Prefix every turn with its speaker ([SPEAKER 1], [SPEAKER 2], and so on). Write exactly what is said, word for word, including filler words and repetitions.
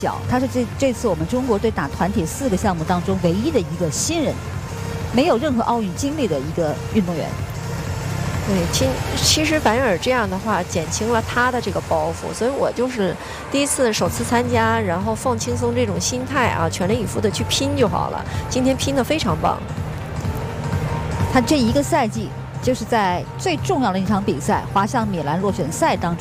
[SPEAKER 1] 小，他是这这次我们中国队打团体四个项目当中唯一的一个新人，没有任何奥运经历的一个运动员。
[SPEAKER 2] 对，其其实凡尔这样的话减轻了他的这个包袱，所以我就是第一次首次参加，然后放轻松这种心态啊，全力以赴的去拼就好了。今天拼得非常棒。
[SPEAKER 1] 他这一个赛季就是在最重要的一场比赛——滑向米兰落选赛当中。